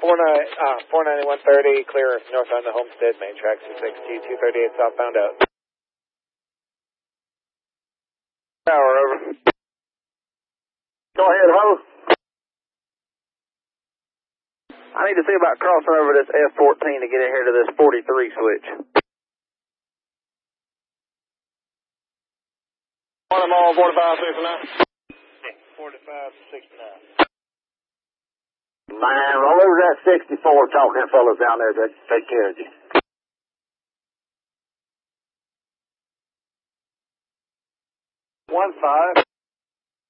49130, clear north on the Homestead, main track 26G 238 southbound out. Tower, over. Go ahead, ho. I need to see about crossing over this F14 to get in here to this 43 switch. 1 mile, 4569. 4569. Man, roll over that 64 talking fellas down there to take care of you. One five.